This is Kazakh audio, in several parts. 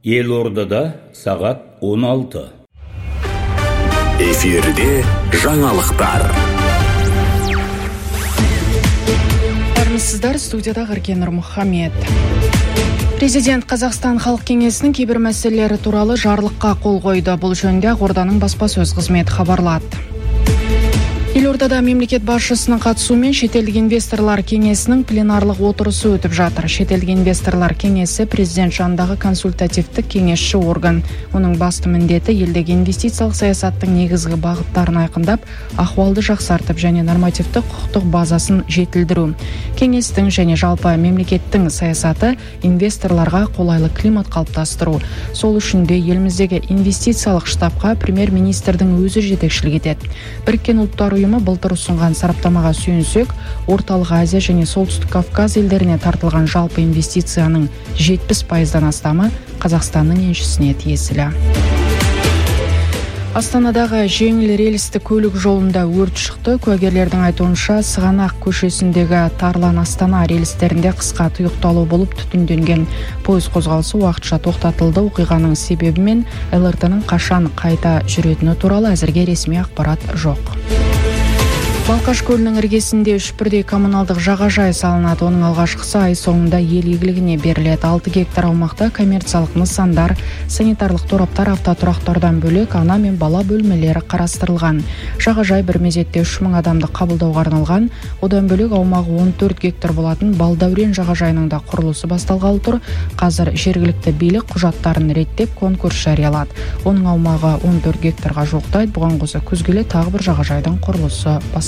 Елордада сағат 16. Эфирде жаңалықтар. Армысыздар, студияда Ғыркен Нұрмұхамед. Президент Қазақстан Халық Кеңесінің кейбір мәселелері туралы жарлыққа қол қойды. Бұл жөнінде Ақорданың баспасөз қызметі хабарлады. Елордада мемлекет басшысының қатысуымен шетелдік инвесторлар кеңесінің пленарлық отырысы өтіп жатыр. Шетелдік инвесторлар кеңесі президент жанындағы консультативтік кеңесші орган. Оның басты міндеті елдегі инвестициялық саясаттың негізгі бағыттарын айқындап, ахуалды жақсартып және нормативтік құқықтық базасын жетілдіру. Кеңестің және жалпы мемлекеттің саясаты инвесторларға қолайлы климат қалыптастыру. Сол үшін де еліміздегі инвестициялық штабқа премьер-министрдің өзі жетекшілік етеді. Біріккен ұлттар ұйымы былтыр ұсынған сараптамаға сүйенсек, Орталық Азия және Солтүстік Кавказ елдеріне тартылған жалпы инвестицияның 70%-дан астамы Қазақстанның еншісіне тиесілі. Астанадағы жеңіл рельсті көлік жолында өрт шықты. Куәгерлердің айтуынша Сығанақ көшесіндегі Тарлан Астана рельстерінде қысқа тұйықталу болып түтінденген. Пойыз қозғалысы уақытша тоқтатылды. Оқиғаның себебі мен ЛРТ-ның қашан қайта жүретіні туралы әзірге ресми ақпарат жоқ. Балқаш көлінің іргесінде 3 бірдей коммуналдық жағажай салынады. Оның алғашқысы ай соңында ел игілігіне беріледі. 6 гектар аумақта коммерциялық нысандар, санитарлық тораптар, автотұрақтардан бөлек ана мен бала бөлмелері қарастырылған. Жағажай бір мезетте 3000 адамды қабылдауға арналған. Одан бөлек аумағы 14 гектар болатын Балдәурен жағажайының да құрылысы басталғалы тұр. Қазір жергілікті билік құжаттарын реттеп конкурс жариялады. Оның аумағы 14 гектарға жуықтайды. Бұған қоса күз келе тағы бір жағажайдың құрылысы басталады.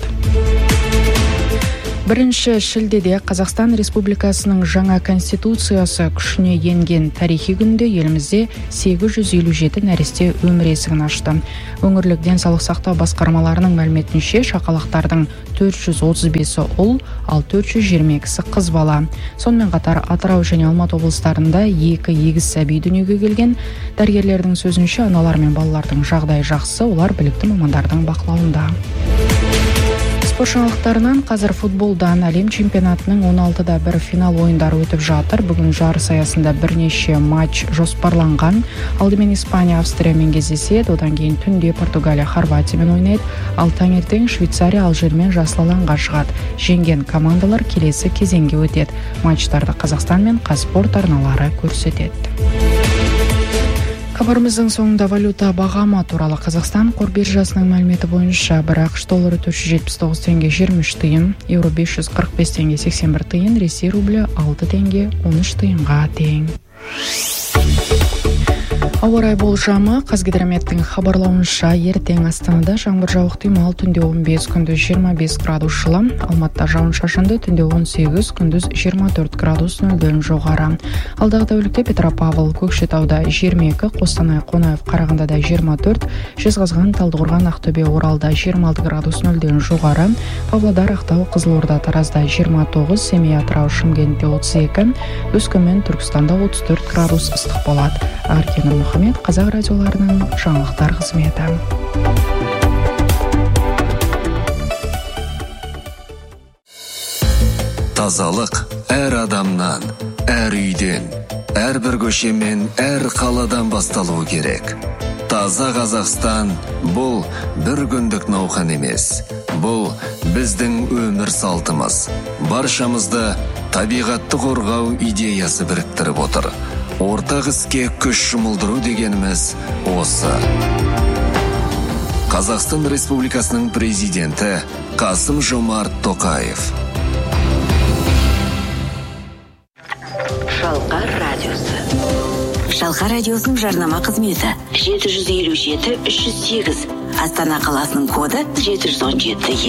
1 шілдеде Қазақстан Республикасының жаңа конституциясы күшіне енген тарихи күнде елімізде 857 нәресте өмір есігін ашты. Өңірлік денсаулық сақтау басқармаларының мәліметінше шақалақтардың 435-і ұл, ал 422-сі қыз бала. Сонымен қатар Атырау және Алматы облыстарында 2 егіз сәби дүниеге келген. Дәрігерлердің сөзінше аналар мен балалардың жағдайы жақсы, олар білікті мамандардың бақылауында. Спорт жаңалықтарынан қазір футболдан әлем чемпионатының 16-да бір финал ойындары өтіп жатыр. Бүгін жарыс аясында бірнеше матч жоспарланған. Алдымен Испания Австриямен кездеседі, одан кейін түнде Португалия Хорватиямен ойнайды, ал таңертең Швейцария Алжирмен жасыл алаңға шығады. Жеңген командалар келесі кезеңге өтеді. Матчтарды Қазақстан мен Қазспорт арналары көрсетеді. Хабарымыздың соңында валюта бағамы туралы. Қазақстан қор биржасының мәліметі бойынша бір ақш доллары 479 теңге 23 тиын, еуро 545 теңге 81 тиын, Ресей рублі 6 теңге 13 тиынға тең. Ауа райы болжамы. Қазгидрометтің хабарлауынша ертең Астанада жаңбыр жауып ықтимал, түнде 15, күндіз 25 градус жылы. Алматыда жауын-шашынды, түнде 18, күндіз 24 градус нөлден жоғары. Алдағы тәулікте Петропавл, Көкшетауда 22, Қостанай, Қонаев, Қарағандыда 24, Жезқазған, Талдықорған, Ақтөбе, Оралда 26 градус нөлден жоғары. Павлодар, Ақтау, Қызылорда, Таразда 29, Семей, Атырау, Шымкентте 32, Өскемен, Түркістанда 34 градус ыстық болады. Ғыркен Нұрмұхамед, Қазақ радиоларының жаңалықтар қызметі. Тазалық әр адамнан, әр үйден, әрбір көше мен әр қаладан басталуы керек. Таза Қазақстан бұл бір күндік науқан емес. Бұл біздің өмір салтымыз. Баршамызды табиғатты қорғау идеясы біріктіріп отыр. Ортақ іске күш жұмылдыру дегеніміз осы. Қазақстан Республикасының президенті Қасым-Жомарт Тоқаев. Шалқар радиосы. Шалқар радиосының жарнама қызметі 757-308. Астана қаласының коды 717.